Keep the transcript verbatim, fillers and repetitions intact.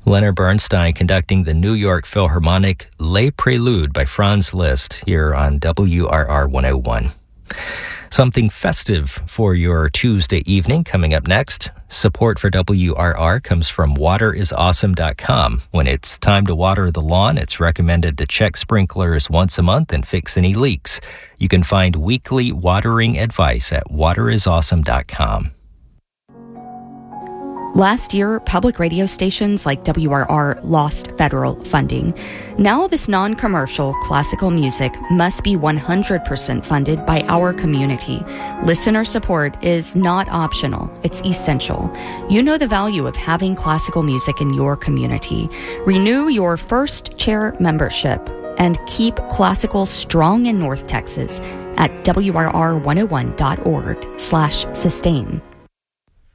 Leonard Bernstein conducting the New York Philharmonic Les Preludes by Franz Liszt here on W R R one oh one. Something festive for your Tuesday evening coming up next. Support for W R R comes from water is awesome dot com. When it's time to water the lawn, it's recommended to check sprinklers once a month and fix any leaks. You can find weekly watering advice at water is awesome dot com. Last year, public radio stations like W R R lost federal funding. Now this non-commercial classical music must be one hundred percent funded by our community. Listener support is not optional, it's essential. You know the value of having classical music in your community. Renew your First Chair membership and keep classical strong in North Texas at W R R one oh one dot org slash sustain.